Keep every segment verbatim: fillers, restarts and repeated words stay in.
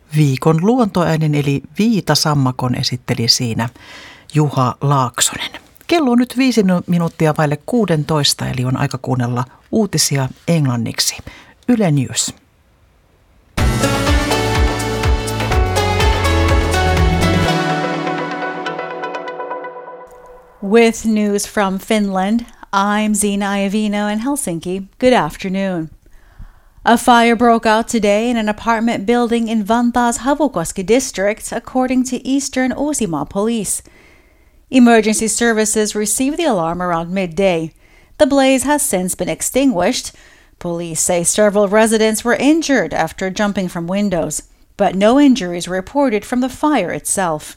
Viikon luontoäänen eli Viita Sammakon esitteli siinä Juha Laaksonen. Kello on nyt viisi minuuttia vaille kuudentoista, eli on aika kuunnella uutisia englanniksi. Yle News. With news from Finland, I'm Zina Iovino in Helsinki. Good afternoon. A fire broke out today in an apartment building in Vantaa's Havukoski district, according to Eastern Uusimaa police. Emergency services received the alarm around midday. The blaze has since been extinguished. Police say several residents were injured after jumping from windows, but no injuries were reported from the fire itself.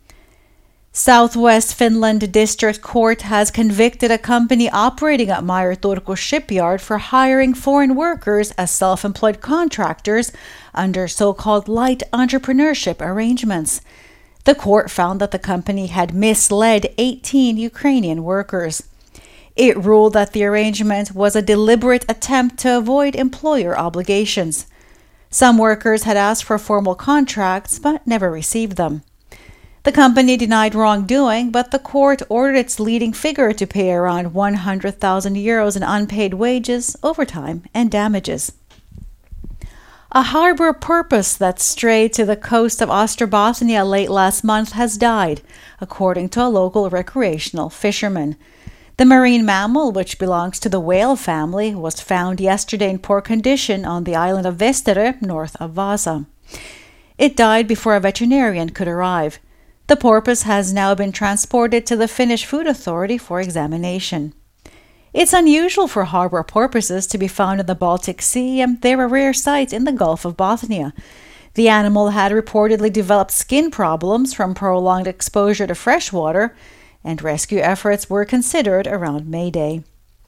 Southwest Finland District Court has convicted a company operating at Meyer Turku shipyard for hiring foreign workers as self-employed contractors under so-called light entrepreneurship arrangements. The court found that the company had misled eighteen Ukrainian workers. It ruled that the arrangement was a deliberate attempt to avoid employer obligations. Some workers had asked for formal contracts but never received them. The company denied wrongdoing, but the court ordered its leading figure to pay around one hundred thousand euros in unpaid wages, overtime, and damages. A harbor porpoise that strayed to the coast of Ostrobothnia late last month has died, according to a local recreational fisherman. The marine mammal, which belongs to the whale family, was found yesterday in poor condition on the island of Vesterö, north of Vasa. It died before a veterinarian could arrive. The porpoise has now been transported to the Finnish Food Authority for examination. It's unusual for harbor porpoises to be found in the Baltic Sea, and they're a rare sight in the Gulf of Bothnia. The animal had reportedly developed skin problems from prolonged exposure to fresh water, and rescue efforts were considered around May Day.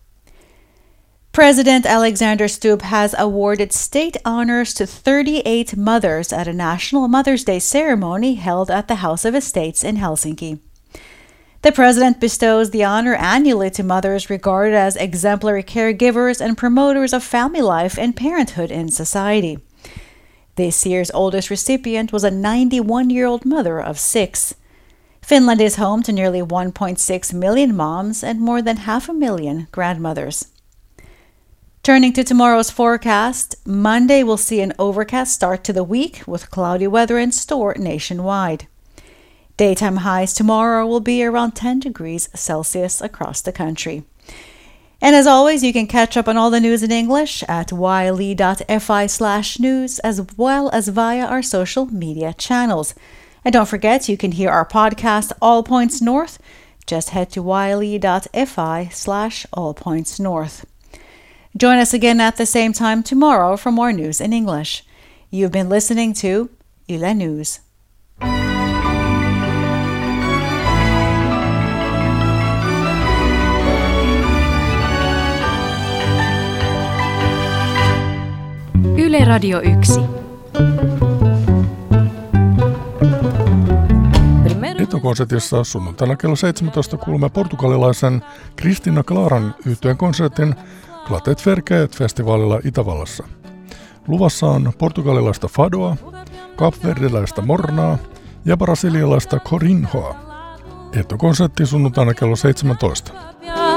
President Alexander Stubb has awarded state honors to thirty-eight mothers at a National Mother's Day ceremony held at the House of Estates in Helsinki. The president bestows the honor annually to mothers regarded as exemplary caregivers and promoters of family life and parenthood in society. This year's oldest recipient was a ninety-one-year-old mother of six. Finland is home to nearly one point six million moms and more than half a million grandmothers. Turning to tomorrow's forecast, Monday will see an overcast start to the week with cloudy weather in store nationwide. Daytime highs tomorrow will be around ten degrees Celsius across the country. And as always, you can catch up on all the news in English at yle.fi slash news as well as via our social media channels. And don't forget, you can hear our podcast All Points North. Just head to yle.fi slash all points north. Join us again at the same time tomorrow for more news in English. You've been listening to Yle News. Yle Radio yksi. Etukonsertissa sunnuntaina kello seitsemäntoista kuulemme portugalilaisen Cristina Claran yhtyeen konsertin Clatet Verkeet-festivaalilla Itävallassa. Luvassa on portugalilaista fadoa, kapverdiläistä mornaa ja brasilialaista corinhoa. Etukonsertti sunnuntaina kello seitsemäntoista.